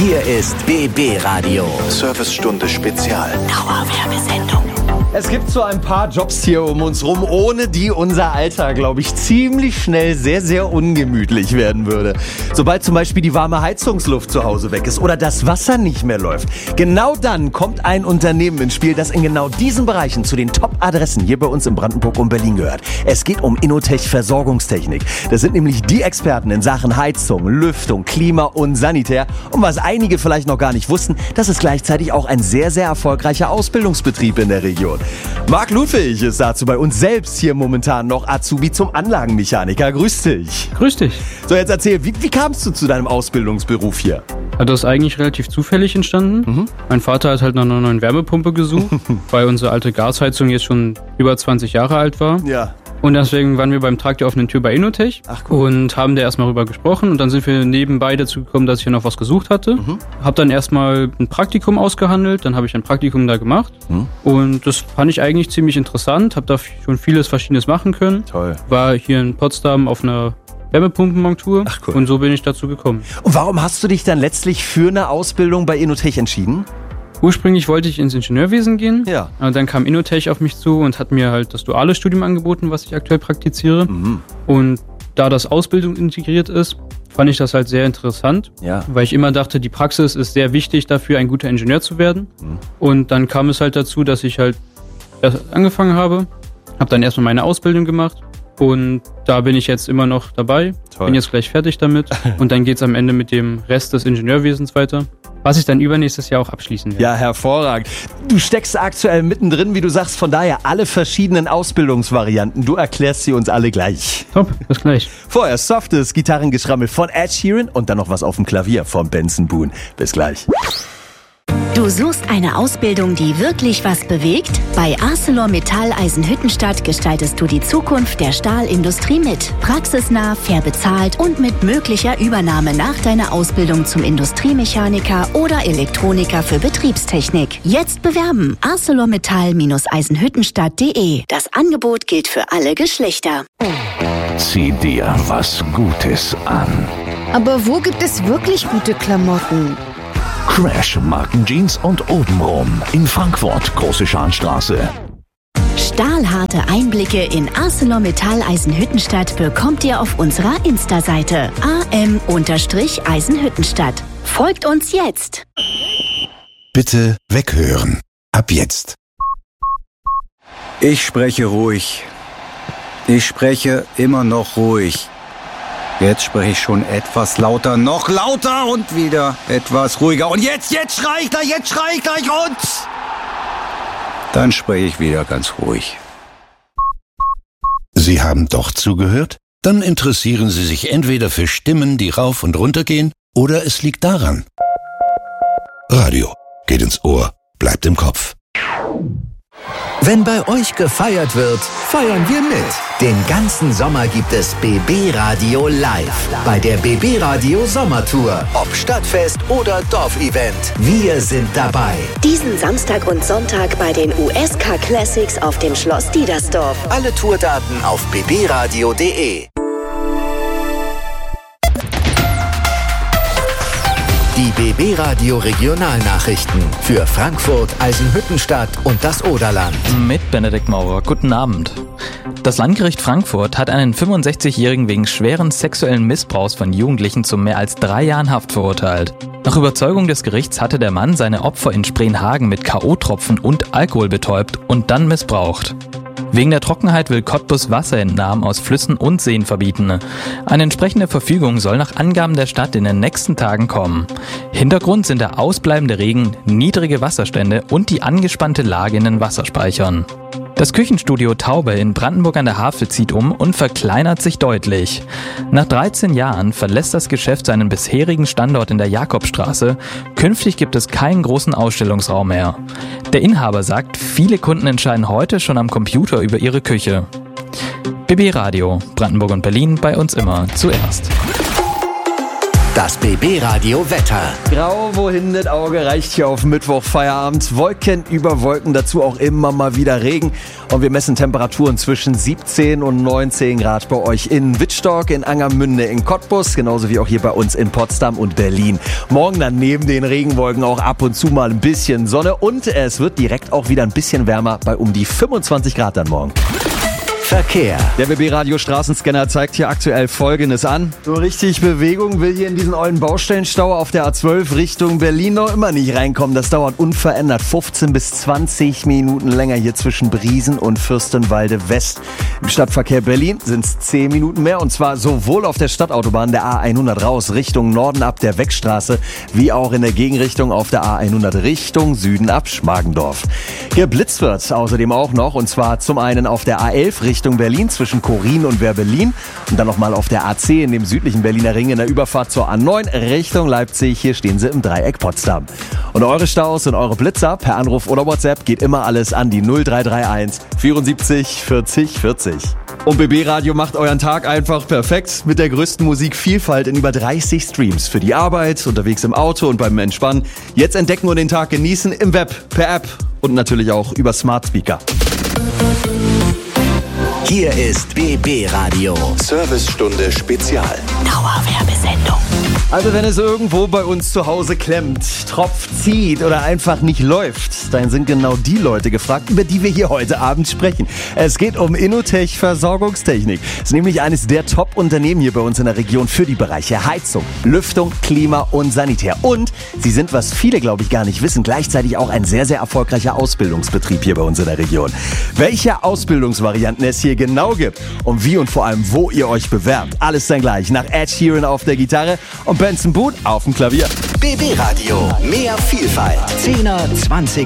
Hier ist BB Radio. Servicestunde Spezial. Dauerwerbesendung. Es gibt so ein paar Jobs hier um uns rum, ohne die unser Alltag, glaube ich, ziemlich schnell sehr, sehr ungemütlich werden würde. Sobald zum Beispiel die warme Heizungsluft zu Hause weg ist oder das Wasser nicht mehr läuft. Genau dann kommt ein Unternehmen ins Spiel, das in genau diesen Bereichen zu den Top-Adressen hier bei uns in Brandenburg und Berlin gehört. Es geht um Innotech Versorgungstechnik. Das sind nämlich die Experten in Sachen Heizung, Lüftung, Klima und Sanitär. Und was einige vielleicht noch gar nicht wussten, das ist gleichzeitig auch ein sehr, sehr erfolgreicher Ausbildungsbetrieb in der Region. Marc Ludwig ist dazu bei uns selbst hier momentan noch Azubi zum Anlagenmechaniker. Grüß dich. Grüß dich. So, jetzt erzähl, wie kamst du zu deinem Ausbildungsberuf hier? Das ist eigentlich relativ zufällig entstanden. Mein Vater hat halt nach einer neuen Wärmepumpe gesucht, weil unsere alte Gasheizung jetzt schon über 20 Jahre alt war. Ja. Und deswegen waren wir beim Tag der offenen Tür bei Innotech. Ach, cool. Und haben da erstmal rüber gesprochen. Und dann sind wir nebenbei dazu gekommen, dass ich hier noch was gesucht hatte. Hab dann erstmal ein Praktikum ausgehandelt. Dann habe ich ein Praktikum da gemacht. Und das fand ich eigentlich ziemlich interessant. Hab da schon vieles Verschiedenes machen können. Toll. War hier in Potsdam auf einer Wärmepumpenmontur. Ach, cool. Und so bin ich dazu gekommen. Und warum hast du dich dann letztlich für eine Ausbildung bei Innotech entschieden? Ursprünglich wollte ich ins Ingenieurwesen gehen, Ja. aber dann kam Innotech auf mich zu und hat mir halt das duale Studium angeboten, was ich aktuell praktiziere. Und da das Ausbildung integriert ist, fand ich das halt sehr interessant, Ja. weil ich immer dachte, die Praxis ist sehr wichtig dafür, ein guter Ingenieur zu werden. Und dann kam es halt dazu, dass ich halt erst angefangen habe dann erstmal meine Ausbildung gemacht und da bin ich jetzt immer noch dabei, Toll. bin jetzt gleich fertig damit und dann geht's am Ende mit dem Rest des Ingenieurwesens weiter. Was ich dann übernächstes Jahr auch abschließen werde. Ja, hervorragend. Du steckst aktuell mittendrin, wie du sagst, von daher alle verschiedenen Ausbildungsvarianten. Du erklärst sie uns alle gleich. Top, bis gleich. Vorher softes Gitarrengeschrammel von Ed Sheeran und dann noch was auf dem Klavier von Benson Boone. Bis gleich. Du suchst eine Ausbildung, die wirklich was bewegt? Bei ArcelorMittal Eisenhüttenstadt gestaltest du die Zukunft der Stahlindustrie mit. Praxisnah, fair bezahlt und mit möglicher Übernahme nach deiner Ausbildung zum Industriemechaniker oder Elektroniker für Betriebstechnik. Jetzt bewerben. ArcelorMittal-eisenhüttenstadt.de. Das Angebot gilt für alle Geschlechter. Zieh dir was Gutes an. Aber wo gibt es wirklich gute Klamotten? Crash Markenjeans und obenrum. In Frankfurt, Große Scharnstraße. Stahlharte Einblicke in ArcelorMittal Eisenhüttenstadt bekommt ihr auf unserer Insta-Seite am-Eisenhüttenstadt. Folgt uns jetzt! Bitte weghören. Ab jetzt. Ich spreche ruhig. Ich spreche immer noch ruhig. Jetzt spreche ich schon etwas lauter, noch lauter und wieder etwas ruhiger. Und jetzt schrei ich gleich und... Dann spreche ich wieder ganz ruhig. Sie haben doch zugehört? Dann interessieren Sie sich entweder für Stimmen, die rauf und runter gehen, oder es liegt daran. Radio geht ins Ohr, bleibt im Kopf. Wenn bei euch gefeiert wird, feiern wir mit. Den ganzen Sommer gibt es BB Radio live bei der BB Radio Sommertour. Ob Stadtfest oder Dorfevent, wir sind dabei. Diesen Samstag und Sonntag bei den USK Classics auf dem Schloss Diedersdorf. Alle Tourdaten auf bbradio.de. Die BB Radio Regionalnachrichten für Frankfurt, Eisenhüttenstadt und das Oderland. Mit Benedikt Maurer. Guten Abend. Das Landgericht Frankfurt hat einen 65-Jährigen wegen schweren sexuellen Missbrauchs von Jugendlichen zu mehr als 3 Jahren Haft verurteilt. Nach Überzeugung des Gerichts hatte der Mann seine Opfer in Spreenhagen mit K.O.-Tropfen und Alkohol betäubt und dann missbraucht. Wegen der Trockenheit will Cottbus Wasserentnahmen aus Flüssen und Seen verbieten. Eine entsprechende Verfügung soll nach Angaben der Stadt in den nächsten Tagen kommen. Hintergrund sind der ausbleibende Regen, niedrige Wasserstände und die angespannte Lage in den Wasserspeichern. Das Küchenstudio Taube in Brandenburg an der Havel zieht um und verkleinert sich deutlich. Nach 13 Jahren verlässt das Geschäft seinen bisherigen Standort in der Jakobstraße. Künftig gibt es keinen großen Ausstellungsraum mehr. Der Inhaber sagt, viele Kunden entscheiden heute schon am Computer über ihre Küche. BB Radio, Brandenburg und Berlin, bei uns immer zuerst. Das BB Radio Wetter. Grau, wohin das Auge reicht hier auf Mittwoch Feierabend. Wolken über Wolken, dazu auch immer mal wieder Regen. Und wir messen Temperaturen zwischen 17 und 19 Grad bei euch in Wittstock, in Angermünde, in Cottbus, genauso wie auch hier bei uns in Potsdam und Berlin. Morgen dann neben den Regenwolken auch ab und zu mal ein bisschen Sonne und es wird direkt auch wieder ein bisschen wärmer bei um die 25 Grad dann morgen. Verkehr. Der BB-Radio Straßenscanner zeigt hier aktuell Folgendes an. So richtig Bewegung will hier in diesen ollen Baustellenstau auf der A12 Richtung Berlin noch immer nicht reinkommen. Das dauert unverändert 15 bis 20 Minuten länger hier zwischen Briesen und Fürstenwalde West. Im Stadtverkehr Berlin sind es 10 Minuten mehr und zwar sowohl auf der Stadtautobahn der A100 raus Richtung Norden ab der Weckstraße wie auch in der Gegenrichtung auf der A100 Richtung Süden ab Schmargendorf. Geblitzt wird außerdem auch noch und zwar zum einen auf der A11 Richtung Berlin zwischen Chorin und Werbelin und dann nochmal auf der AC in dem südlichen Berliner Ring in der Überfahrt zur A9 Richtung Leipzig. Hier stehen sie im Dreieck Potsdam. Und eure Staus und eure Blitzer per Anruf oder WhatsApp geht immer alles an die 0331 74 40 40. Und BB Radio macht euren Tag einfach perfekt mit der größten Musikvielfalt in über 30 Streams. Für die Arbeit, unterwegs im Auto und beim Entspannen. Jetzt entdecken und den Tag genießen im Web, per App und natürlich auch über Smart Speaker. Hier ist BB Radio. Servicestunde Spezial. Dauerwerbesendung. Also wenn es irgendwo bei uns zu Hause klemmt, tropft, zieht oder einfach nicht läuft, dann sind genau die Leute gefragt, über die wir hier heute Abend sprechen. Es geht um Innotech Versorgungstechnik. Es ist nämlich eines der Top-Unternehmen hier bei uns in der Region für die Bereiche Heizung, Lüftung, Klima und Sanitär. Und sie sind, was viele glaube ich gar nicht wissen, gleichzeitig auch ein sehr, sehr erfolgreicher Ausbildungsbetrieb hier bei uns in der Region. Welche Ausbildungsvarianten es hier genau gibt und wie und vor allem wo ihr euch bewerbt, alles dann gleich nach Ed Sheeran auf der Gitarre und Benson Boone auf dem Klavier. BB Radio. Mehr Vielfalt. 10er, 20